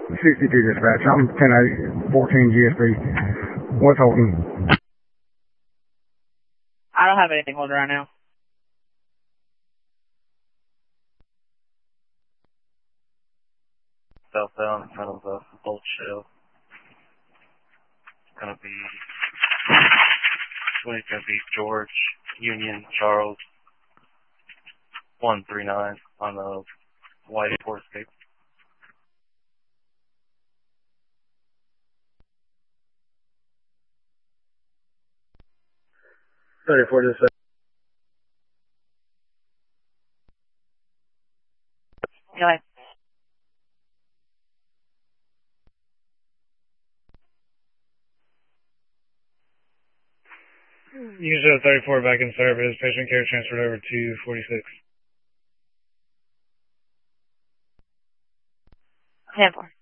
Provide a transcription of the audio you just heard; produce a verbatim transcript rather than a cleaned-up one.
sixty-two dispatch. I'm ten eight fourteen G S B. What's holding? I don't have anything holding right now. Southbound in front of the Bolt Shell. It's gonna be, it's gonna be George, Union, Charles, one three nine on the white Ford Escape. thirty-four to seven. Go ahead. You can show thirty-four back in service. Patient care transferred over to forty-six. ten four.